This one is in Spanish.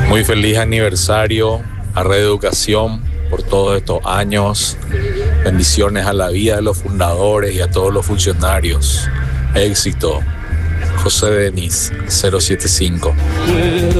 Muy feliz aniversario a Red Educación por todos estos años. Bendiciones a la vida de los fundadores y a todos los funcionarios. Éxito. José Denis, 075.